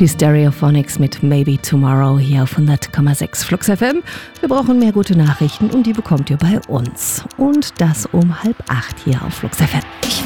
Die Stereophonics mit Maybe Tomorrow hier auf 100,6 Flux FM. Wir brauchen mehr gute Nachrichten und die bekommt ihr bei uns. Und das um 7:30 hier auf Flux FM. Ich